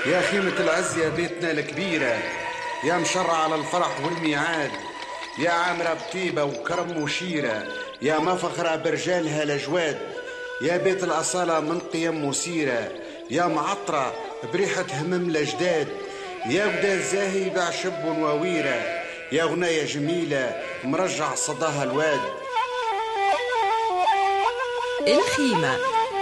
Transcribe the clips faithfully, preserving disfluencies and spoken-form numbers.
يا خيمة العز يا بيتنا الكبيرة، يا مشرع على الفرح والميعاد، يا عامرة بطيبة وكرم وشيرة، يا مفخرة برجالها الأجواد، يا بيت الأصالة من قيم مثيرة، يا معطرة بريحة همم الأجداد، يا ودا الزاهي باع شب وويرة، يا غناية جميلة مرجع صداها الواد. الخيمة.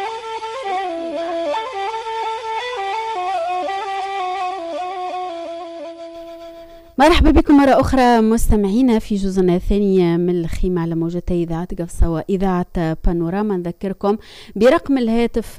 مرحبا بكم مرة أخرى مستمعينا في جزءنا الثاني من الخيمة على موجتي إذاعة قفصة وإذاعة بانوراما. نذكركم برقم الهاتف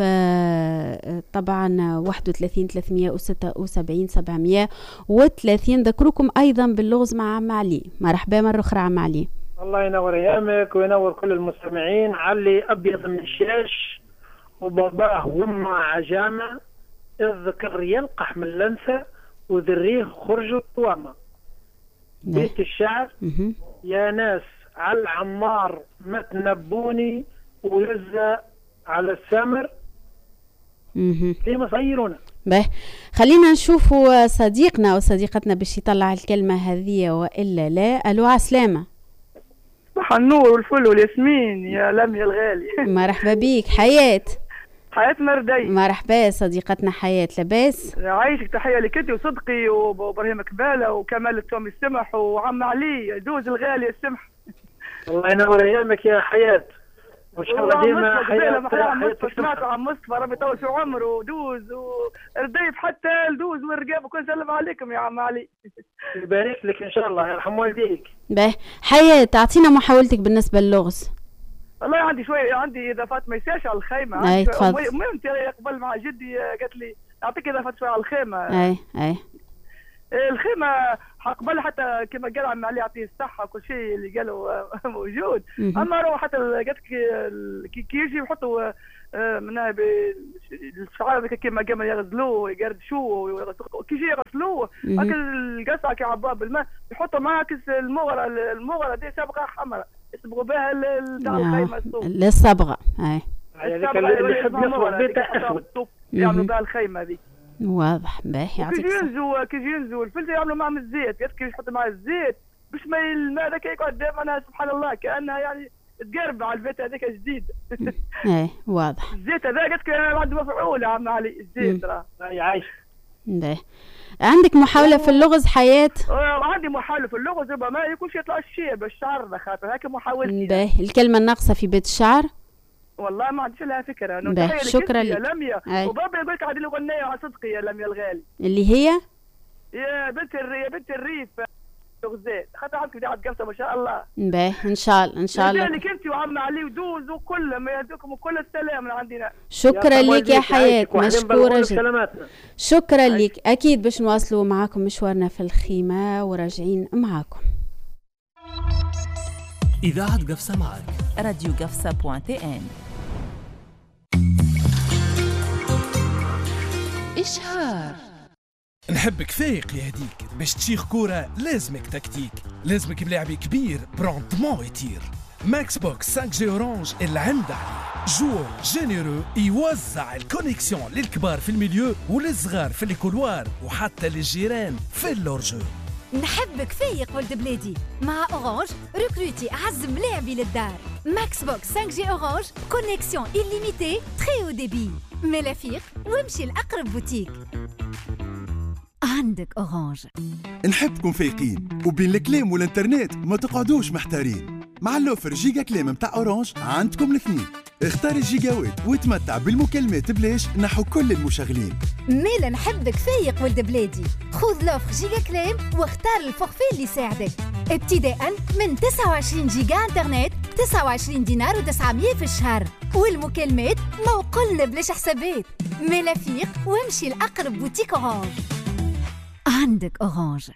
طبعا واحد وثلاثين ثلاثمية وستة وسبعين سبعمية وثلاثين. ذكركم أيضا باللغز مع عم علي. مرحبا مرة أخرى عم علي. الله ينور أيامك وينور كل المستمعين. علي أبيض من الشاش وباباه ومه عجامة، الذكر يلقح من لنسة وذريه خرجوا طوامة. بيت الشعر يا ناس على العمار ما تنبوني ولزة على السمر ليه صيرونا. به خلينا نشوفوا صديقنا وصديقتنا باش يطلع الكلمة هذه وإلا لا. ألو عسلامة. صباح النور والفل والياسمين يا لميا الغالي. مرحبا بيك. حياة حياة مردي. مرحبا صديقتنا حياة. لاباس عايشك. تحية لكتي وصدقي وابراهيم كبالة وكمال التومي السمح وعم علي دوز الغالي السمح. الله ينور ايامك يا حياة. وان شاء الله ديما حياة. سمعت عن مصطفى ربي يطول في عمره ودوز ورديف حتى الدوز والرقاب وكل سلم عليكم يا عم علي. يبارك لك ان شاء الله يرحم والديك. به حياة تعطينا محاولتك بالنسبة للغز. والله عندي شويه عندي اضافات ما يساش على الخيمه. اي تفضل. المهم قبل مع جدي قالت لي اعطيك اضافات شويه على الخيمه. اي اي الخيمه قبل حتى كما قال عم علي يعطيه الصحه وكل شيء اللي قالوا موجود. اما روح حتى قالت كي يجي يحطوا منها الشعار كيما كما يغسلوه يقردشوه كي يجي يغسلوه هكا القصعه كي عباب بالماء يحطوا معاه كيس المغره. المغره دي صبغه حمراء يصبغوا بها تاع الخيمه للصبغه. اي هذيك اللي يحب يصبغ بيتها اسود يعملوا بها الخيمه ذي. واضح. باهي يعطيك الصحه. كي ينزوا كي ينزوا الفلفل يعملوا معهم الزيت. كي يحطوا معاه الزيت باش ما الماء ذاك يقعد دائما سبحان الله كانها يعني تقرب على البيت هذاك جديد. ايه واضح. الزيت هذا قلت عنده مفعول يا عم علي الزيت راه يعيش. باهي عندك محاولة في اللغز حياة؟ آه عندي محاولة في اللغز ربما يكونش يطلع الشيء بالشعر خاطر هكا محاولتي. باهي الكلمة الناقصة في بيت الشعر؟ والله ما عنديش لها فكرة. باهي شكرا لك يا لميا. وبابا يقول لك عادي له غنية على صدقي يا لميا الغالي. اللي هي؟ يا بنت الري يا بنت الريف لغزات خاطر عندك بداية قصة ما شاء الله. باهي ان شاء الله ان شاء الله. لك انت وعم علي ودوز وكل ما يهديكم وكل السلام من عندنا. شكرا لك يا حياة مشكورة جدا. شكرا لك. اكيد باش نواصلوا معاكم مشوارنا في الخيمة وراجعين معاكم. إذاعة قفصة معك راديو قفصة بوان تي ان. إشهار. نحبك فايق يا هديك باش تشيخ كورة لازمك تكتيك، لازمك بلاعبي كبير بروندمون يطير. ماكس بوكس خمسة جي اورانج اللي عنده عليه جوور جينيرو يوزع الكونيكسيون للكبار في الميليو وللصغار في الكولوار وحتى للجيران في اللورجو. نحبك فايق ولد بلادي. مع اورانج ريكروتي اعز ملاعبي للدار. ماكس بوكس خمسة جي اورانج كونيكسيون إليميتي تري او ديبي. ملافيق وامشي لأقرب بوتيك. عندك اورانج. نحبكم فايقين وبين الكلام والانترنت ما تقعدوش محتارين. مع اللوفر جيجا كلام متاع اورانج عندكم الاثنين. اختار الجيجاوات وتمتع بالمكالمات بلاش نحو كل المشغلين. ميلا نحبك فايق ولد بلادي. خذ لوفر جيجا كلام واختار الفورفي اللي يساعدك ابتداء من تسعة وعشرين جيجا انترنت تسعة وعشرين دينار وتسعمية في الشهر، والمكالمات موقلنا بلاش حسابات. ميلا فيق وامشي لأقرب بوتيك اورانج. عندك اورانج.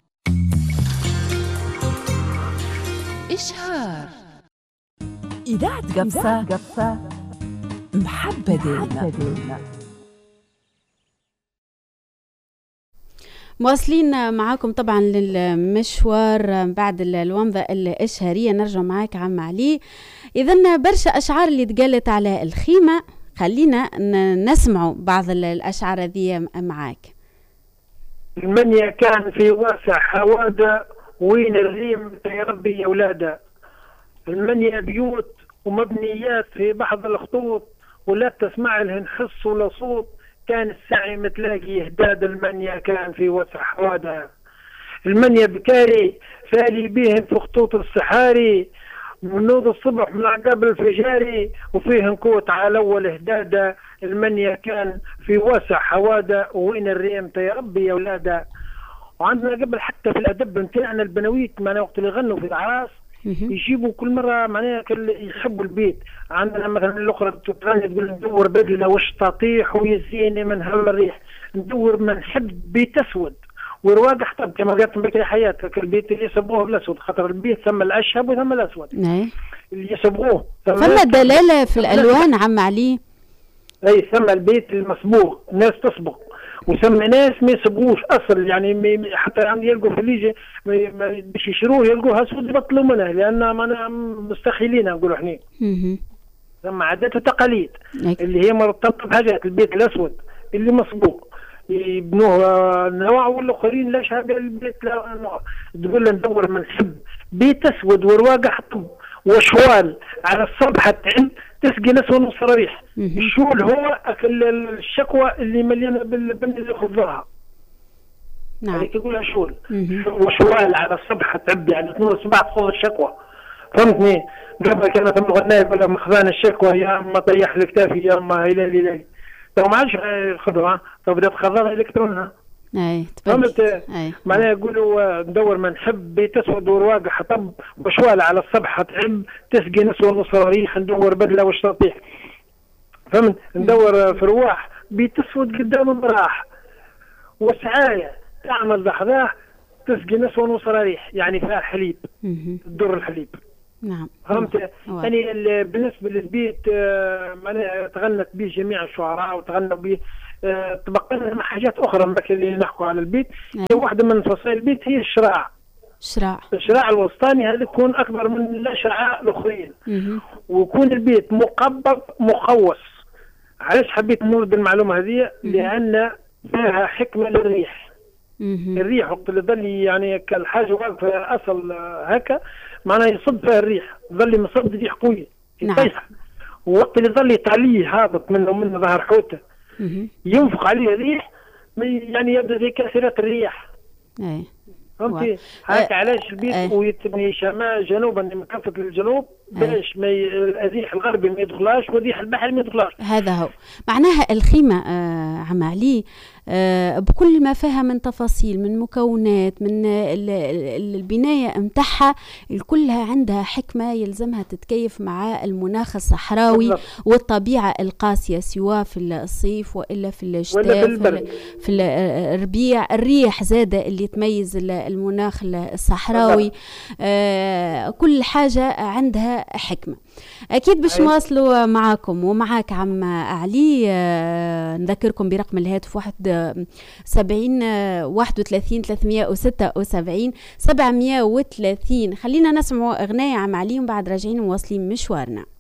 إشهار. إذاعة قفصة قفصة محبة ديالنا. مواصلين معاكم طبعا للمشوار بعد الومضة الإشهارية. نرجع معاك عم علي. إذن برشا أشعار اللي تقالت على الخيمة، خلينا نسمعوا بعض الأشعار هذه معاك. المنيا كان في واسع حوادة وين الريم يربي يا ولاده. المنيا بيوت ومبنيات في بعض الخطوط ولا تسمع لهن حص ولا صوت. كان السعي متلاقي اهداد المنيا كان في وسع حوادها. المنيا بكاري فالي بيهن في خطوط الصحاري من نوض الصبح من عقاب الفجاري وفيهن كوت على اول اهداده. المنيا كان في وسع حواده وين الريم يا ربي يا ولاده. وعندنا قبل حتى في الادب نتاعنا البنويت معناها وقت اللي يغنوا في العراس يجيبوا كل مره معناها يحبوا البيت. عندنا مثلا الاخرى تغني تقول ندور بدله وش تطيح ويزيني من هم الريح. ندور ما نحب بيت اسود ورواق حطب كما قالت بكري حياتك. البيت اللي يصبغوه بالاسود خاطر البيت ثم الاشهب وثم الاسود اللي يصبغوه. فما دلاله في الالوان عم علي. اي ثم البيت المصبوغ الناس تصبغ وسمى ناس ما يصبغوش اصل يعني حتى عندي يلقوا في الليجه باش يشروه يلقوها اسود يبطلوا منها لان ما مستحيلين نقولوا احنا. ثم عادات وتقاليد اللي هي مرتبطه بحاجات. البيت الاسود اللي مصبوغ يبنوه نوع والاخرين لا شابه البيت لا نوع. تقول له ندور ما نحب بيت اسود ورواقه حطب وشوال على الصبحه تعم تسقي نسوان وصراريح. الشول هو الشكوى اللي مليانه بالبن اللي خضرها. نعم. هذيك يقولها شول. وشوال على الصبحه تعب يعني اثنين وسبعة تخوض الشكوى. فهمتني؟ قبل كانت الغنايه يقول لها مخزان الشكوى يا اما طيح الكتافي يا اما هلالي هلالي. تو ما عادش الخضره تو بدات تخضرها الكترونها. اي فهمت؟ معناها يقولوا ندور ما نحب بيت اسود ورواقه حطب وشوال على الصبح تعب تسقي نسوان وصراريح. ندور بدله وش تطيح. فهمت؟ ندور في رواح بيت اسود قدام المراح وسعايه تعمل ضحضاح تسقي نسوان وصراريح يعني فيها حليب تدور الحليب. نعم. فهمت؟ يعني بالنسبه للبيت معناها تغنت به جميع الشعراء وتغنوا به. أه تبقى لنا حاجات اخرى اللي نحكوا على البيت. هي واحده من فصائل البيت هي الشراع. الشراع الشراع الوسطاني هذا يكون اكبر من الشراع الاخرين ويكون البيت مقبض مقوس. علاش حبيت نورد المعلومه هذه؟ لان فيها حكمه للريح. الريح وقت اللي ظل يعني كالحاجه واقفه اصل هكا معناها يصب فيها الريح ظل مصب ريح قوي يطيح. ووقت اللي ظل يطاليه هابط منه ومنه ظهر حوته ينفق عليه الريح يعني يبدا زي كاسرات الريح. اي فهمتي؟ هاك علاش البيت أه. ويتبني شمال جنوبا من كافه الجنوب باش ما الريح الغربي ما يدخلاش والريح البحري ما يدخلاش. هذا هو معناها الخيمه آه عم علي آه بكل ما فيها من تفاصيل من مكونات من البنايه متاعها كلها عندها حكمه يلزمها تتكيف مع المناخ الصحراوي بالضبط. والطبيعه القاسيه سواء في الصيف والا في الشتاء في, في الربيع. الريح زاده اللي تميز المناخ الصحراوي. آه كل حاجه عندها حكمة. أكيد باش نواصلوا معاكم ومعاك عم علي. آه نذكركم برقم الهاتف واحد سبعين واحد وثلاثين ثلاثمية وستة وسبعين سبعمية وثلاثين. خلينا نسمعوا أغنية عم علي وبعد راجعين وواصلين مشوارنا.